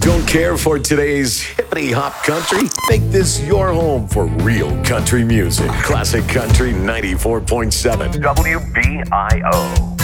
Don't care for today's hippity hop country? Make this your home for real country music. Classic Country 94.7 WBIO.